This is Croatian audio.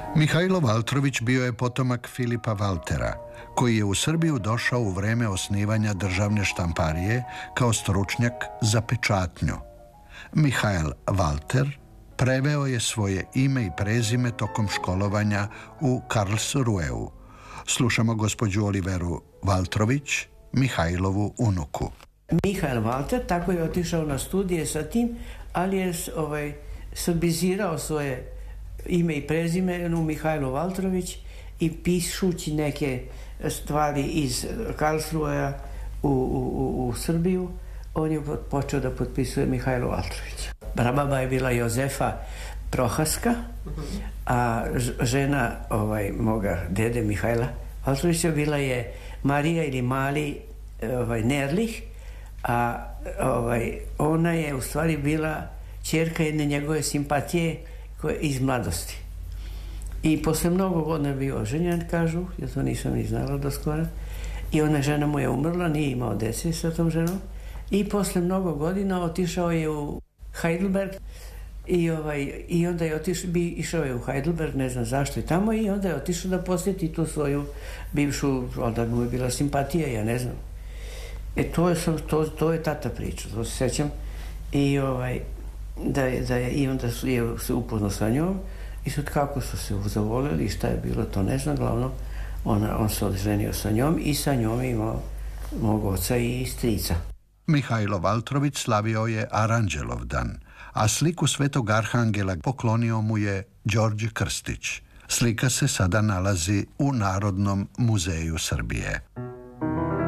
Mihajlo Valtrović bio je potomak Filipa Valtera, koji je u Srbiju došao u vreme osnivanja državne štamparije kao stručnjak za pečatnju. Mihael Valter preveo je svoje ime i prezime tokom školovanja u Karlsruheu. Slušamo gospođu Oliveru Valtrović, Mihajlovu unuku. Mihael Valter tako je otišao na studije sa tim, ali je srbizirao svoje ime i prezime u Mihajlo Valtrović i pišući neke stvari iz Karlsruhea u Srbiju, on je počeo da potpisuje Mihajlo Valtrović. Prababa je bila Jozefa Prohaska, a žena moga dede Mihajla Valtrovića bila je Marija ili Mali Nerlich, a ona je u stvari bila ćerka jedne njegove simpatije iz mladosti. I posle mnogo godina bio oženjen, kažu, ja to nisam ni znala do skora, i ona žena mu je umrla, nije imao dece sa tom ženom, i posle mnogo godina otišao je u Heidelberg i onda je išao je u Heidelberg, ne znam zašto, i tamo, i onda je otišao da posjeti tu svoju bivšu, onda mu je bila simpatija, ja ne znam. To je tata priča, to se sećam, i onda je se upoznao sa njom, i sad kako su se zavoleli i šta je bilo, to ne znam, glavno on se oženio sa njom i sa njom imao mog oca i strica. Mihajlo Valtrović slavio je Aranđelov dan, a sliku Svetog Arhangela poklonio mu je Đorđe Krstić. Slika se sada nalazi u Narodnom muzeju Srbije.